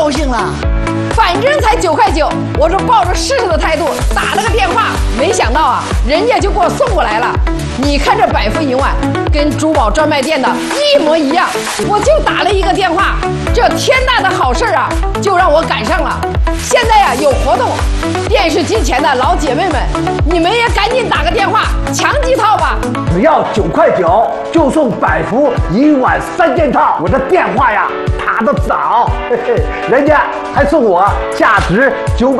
高兴了。 反正才9块9，我是抱着试试的态度打了个电话，没想到啊，人家就给我送过来了。你看这百福银碗跟珠宝专卖店的一模一样，我就打了一个电话，这天大的好事啊，就让我赶上了。现在呀有活动，电视机前的老姐妹们，你们也赶紧打个电话抢几套吧。 只要9块9就送百福银碗3件套。我的电话呀打得早，嘿嘿，人家还送我价值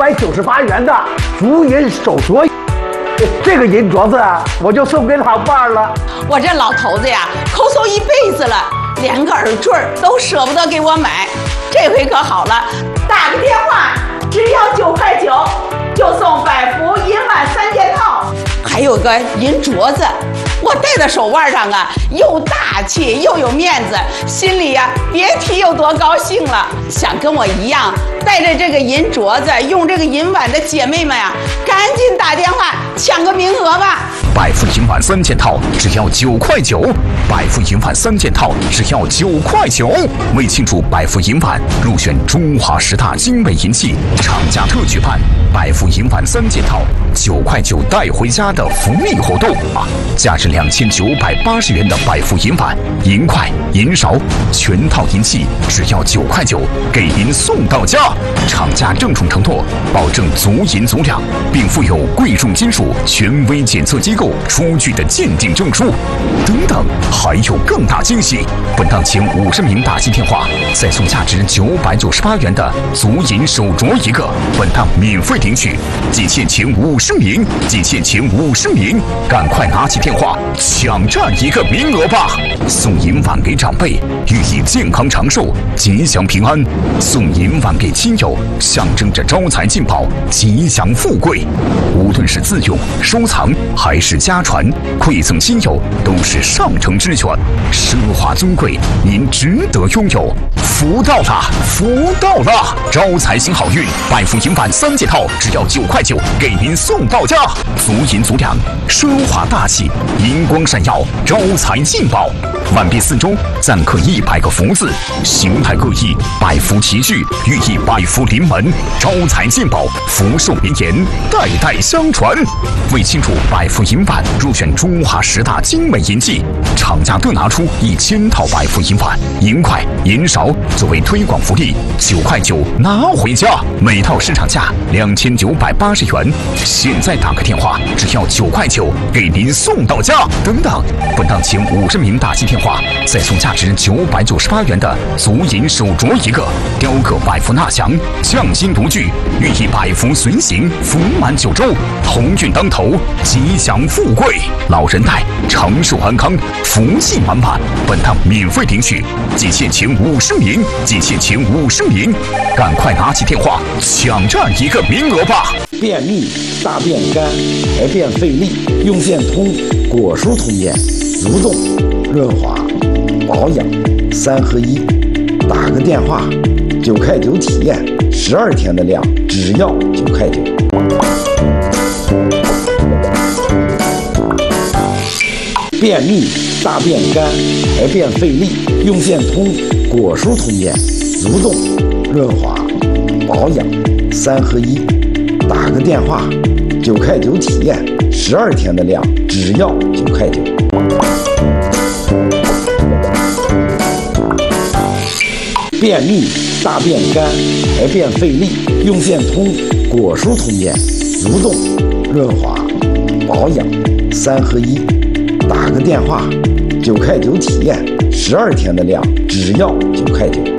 998元的竹银手镯。这个银镯子啊，我就送给老伴儿了。 我这老头子呀，抠搜一辈子了，连个耳坠都舍不得给我买。这回可好了，打个电话，只要9块9就送百福银碗3件套，还有个银镯子。我戴在手腕上啊，又大气又有面子，心里呀别提有多高兴了。想跟我一样带着这个银镯子用这个银碗的姐妹们呀，赶紧打电话抢个名额吧。 百福银碗3件套只要9块9，百福银碗3件套只要9块9。为庆祝百福银碗入选中华10大精美银器，厂家特举办百福银碗3件套9块9带回家的福利活动啊！价值2980元的百福银碗、银筷、银勺全套银器只要9块9，给您送到家。厂家郑重承诺，保证足银足量，并附有贵重金属权威检测机构出具的鉴定证书。等等，还有更大惊喜！本档前50名打进电话，再送价值998元的足银手镯一个。本档免费领取，仅限前50名，仅限前50名，赶快拿起电话抢占一个名额吧！送银碗给长辈，寓意健康长寿、吉祥平安；送银碗给亲友，象征着招财进宝、吉祥富贵。无论是自用、收藏还是家传，馈赠亲友都是上乘之选，奢华尊贵，您值得拥有。福到了，福到了！招财行好运，百福银碗3件套只要9块9，给您送到家。足银足量，奢华大气，银光闪耀，招财进宝。碗壁4周錾刻100个福字，形态各异，百福齐聚，寓意百福临门，招财进宝，福寿绵延，代代相传。为庆祝百福银碗入选中华10大精美银器，厂家各拿出1000套百福银碗、银筷、银勺作为推广福利，9块9拿回家，每套市场价2980元。现在打个电话，只要9块9，给您送到家。等等，本档前50名打进电话，再送价值998元的足银手镯一个，雕刻百福纳祥，匠心独具，寓意百福随行，福满9州，鸿运当头，吉祥富贵，老人戴长寿安康，福气满满。本档免费领取，仅限前50名，仅限前50名，赶快拿起电话抢占一个名额吧！ 便秘、大便干、排便费力，用健通果蔬通便，蠕动、润滑、保养3合1。打个电话，9块9体验，12天的量，只要9块9。便秘、大便干、排便费力，用健通果蔬通便，蠕动、润滑、保养3合1。打个电话，9块9体验，12天的量，只要9块9。便秘、大便干、排便费力，用健通果蔬通便，蠕动、润滑、保养3合1。打个电话，9块9体验，12天的量，只要9块9。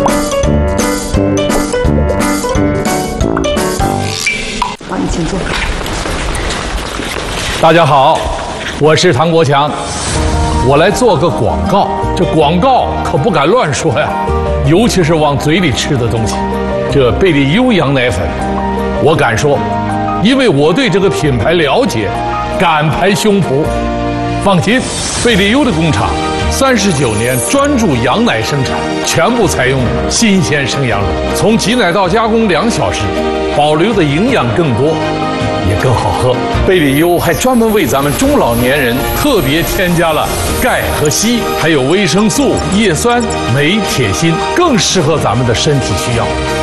帮你请坐。 大家好，我是唐国强，我来做个广告。这广告可不敢乱说呀，尤其是往嘴里吃的东西。这贝利优羊奶粉，我敢说，因为我对这个品牌了解，敢拍胸脯。放心，贝利优的工厂39年专注羊奶生产，全部采用新鲜生羊乳，从挤奶到加工2小时，保留的营养更多，也更好喝。贝利优还专门为咱们中老年人特别添加了钙和硒，还有维生素、叶酸、镁、铁、锌，更适合咱们的身体需要。